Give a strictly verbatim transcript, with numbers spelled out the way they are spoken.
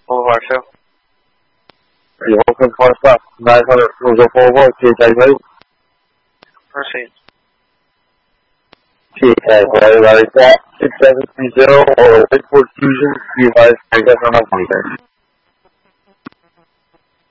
Boulevard two. Are you looking for stuff? nine hundred Roosevelt Boulevard, T K Way. Proceed. T K Way, right, that six seven three zero or Wakeford Fusion, you guys can get on a Monday.